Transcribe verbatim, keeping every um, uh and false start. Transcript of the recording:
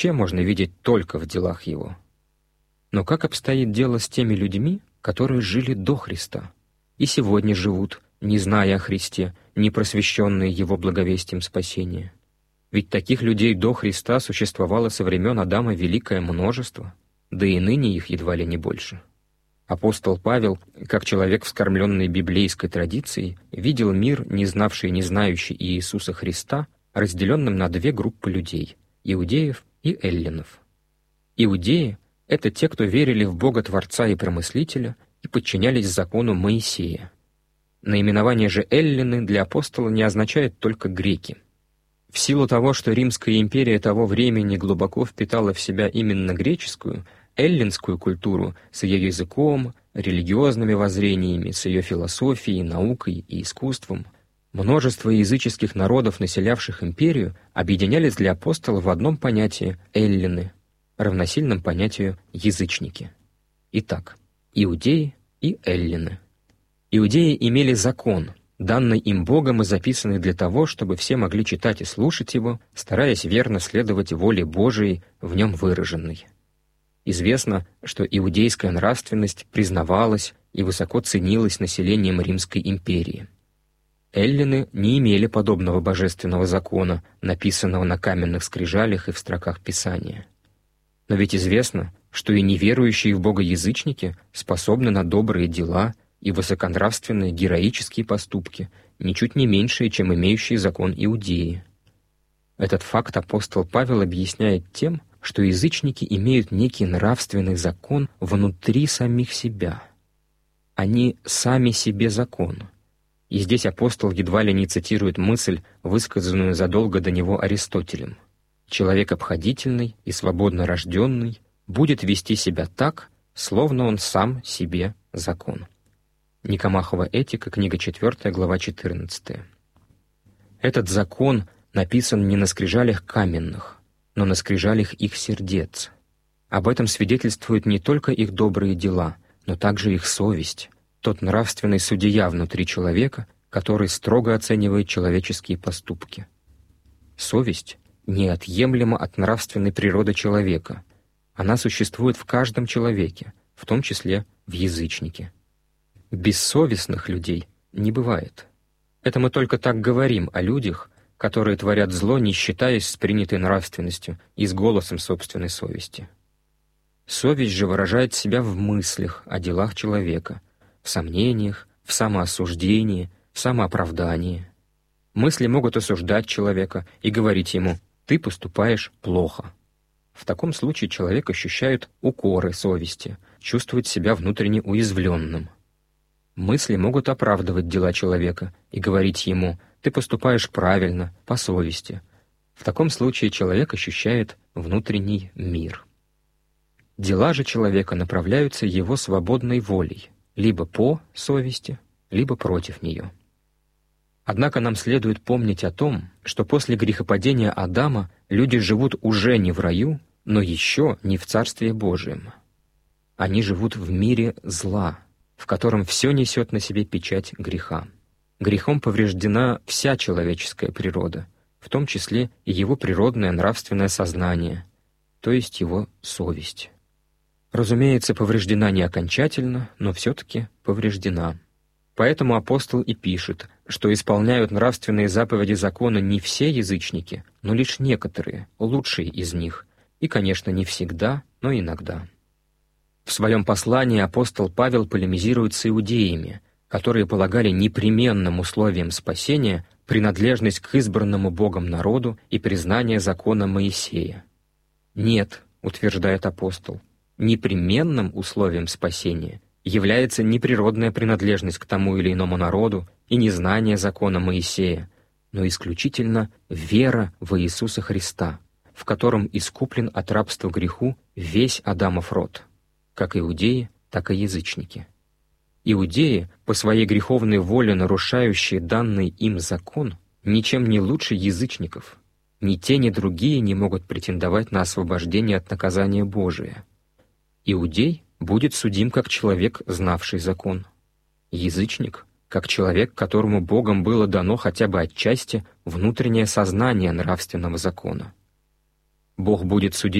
вообще можно видеть только в делах Его. Но как обстоит дело с теми людьми, которые жили до Христа и сегодня живут, не зная о Христе, не просвещенные Его благовестием спасения? Ведь таких людей до Христа существовало со времен Адама великое множество, да и ныне их едва ли не больше. Апостол Павел, как человек, вскормленный библейской традицией, видел мир, не знавший и не знающий Иисуса Христа, разделенным на две группы людей — иудеев и эллинов. Иудеи — это те, кто верили в Бога Творца и Промыслителя и подчинялись закону Моисея. Наименование же эллины для апостола не означает только греки. В силу того, что Римская империя того времени глубоко впитала в себя именно греческую, эллинскую культуру с ее языком, религиозными воззрениями, с ее философией, наукой и искусством, множество языческих народов, населявших империю, объединялись для апостола в одном понятии «эллины», равносильном понятию «язычники». Итак, иудеи и эллины. Иудеи имели закон, данный им Богом и записанный для того, чтобы все могли читать и слушать его, стараясь верно следовать воле Божией, в нем выраженной. Известно, что иудейская нравственность признавалась и высоко ценилась населением Римской империи. Эллины не имели подобного божественного закона, написанного на каменных скрижалях и в строках Писания. Но ведь известно, что и неверующие в Бога язычники способны на добрые дела и высоконравственные героические поступки, ничуть не меньшие, чем имеющие закон иудеи. Этот факт апостол Павел объясняет тем, что язычники имеют некий нравственный закон внутри самих себя. Они сами себе закон. И здесь апостол едва ли не цитирует мысль, высказанную задолго до него Аристотелем. Человек обходительный и свободно рожденный будет вести себя так, словно он сам себе закон. Никомахова этика, книга четвёртая, глава четырнадцатая. Этот закон написан не на скрижалях каменных, но на скрижалях их сердец. Об этом свидетельствуют не только их добрые дела, но также их совесть, тот нравственный судья внутри человека, который строго оценивает человеческие поступки. Совесть неотъемлема от нравственной природы человека. Она существует в каждом человеке, в том числе в язычнике. Бессовестных людей не бывает. Это мы только так говорим о людях, которые творят зло, не считаясь с принятой нравственностью и с голосом собственной совести. Совесть же выражает себя в мыслях о делах человека, в сомнениях, в самоосуждении, в самооправдании. Мысли могут осуждать человека и говорить ему «ты поступаешь плохо». В таком случае человек ощущает укоры совести, чувствует себя внутренне уязвленным. Мысли могут оправдывать дела человека и говорить ему «ты поступаешь правильно, по совести». В таком случае человек ощущает внутренний мир. Дела же человека направляются его свободной волей, либо по совести, либо против нее. Однако нам следует помнить о том, что после грехопадения Адама люди живут уже не в раю, но еще не в Царстве Божием. Они живут в мире зла, в котором все несет на себе печать греха. Грехом повреждена вся человеческая природа, в том числе и его природное нравственное сознание, то есть его совесть. Разумеется, повреждена не окончательно, но все-таки повреждена. Поэтому апостол и пишет, что исполняют нравственные заповеди закона не все язычники, но лишь некоторые, лучшие из них, и, конечно, не всегда, но иногда. В своем послании апостол Павел полемизирует с иудеями, которые полагали непременным условием спасения принадлежность к избранному Богом народу и признание закона Моисея. «Нет», — утверждает апостол, — «непременным условием спасения является не природная принадлежность к тому или иному народу и не знание закона Моисея, но исключительно вера во Иисуса Христа, в котором искуплен от рабства греху весь Адамов род, как иудеи, так и язычники». Иудеи, по своей греховной воле нарушающие данный им закон, ничем не лучше язычников. Ни те, ни другие не могут претендовать на освобождение от наказания Божия. Иудей будет судим как человек, знавший закон. Язычник — как человек, которому Богом было дано хотя бы отчасти внутреннее сознание нравственного закона. Бог будет судить